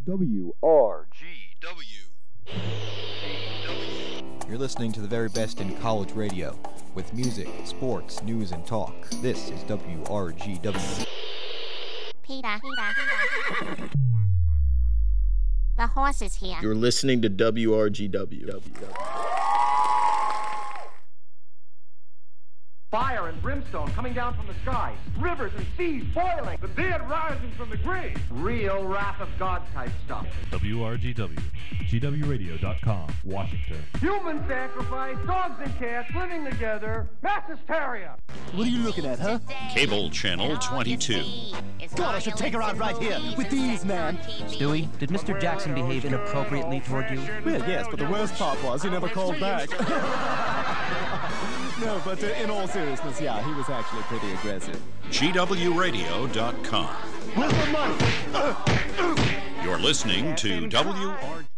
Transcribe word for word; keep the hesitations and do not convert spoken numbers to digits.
W R G W. You're listening to the very best in college radio, with music, sports, news, and talk. This is W R G W. Peter, Peter, Peter. The horse is here. You're listening to W R G W. Fire and brimstone coming down from the sky. Rivers and seas boiling. The dead rising from the grave. Real wrath of God type stuff. W R G W, G W radio dot com, Washington. Human sacrifice, dogs and cats living together, mass hysteria. What are you looking at, huh? Cable Channel twenty-two. God, I should take her out right here with these, man. Stewie, did Mister Jackson behave inappropriately toward you? Well, yes, but the worst part was he never called back. No, but uh, in all seriousness, yeah, he was actually pretty aggressive. G W radio dot com. Where's my money? You're listening to W R G.